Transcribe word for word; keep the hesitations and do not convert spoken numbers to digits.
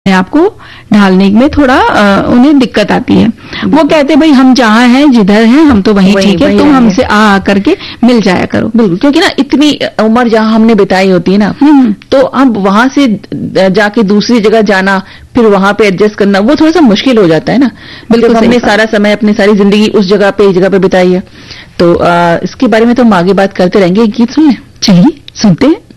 आपको ढालने में थोड़ा आ, उन्हें दिक्कत आती है। वो कहते भाई हम जहाँ हैं जिधर हैं हम तो वहीं ठीक है, तुम हमसे आ आ करके मिल जाया करो। बिल्कुल, क्योंकि ना इतनी उम्र जहाँ हमने बिताई होती है ना, तो अब वहां से जाके दूसरी जगह जाना, फिर वहां पे एडजस्ट करना, वो थोड़ा सा मुश्किल हो जाता है ना। बिल्कुल, हमने सारा समय अपनी सारी जिंदगी उस जगह पे, इस जगह पे बिताई है, तो आ, इसके बारे में तो हम आगे बात करते रहेंगे। एक गीत सुन लें? चलिए सुनते हैं।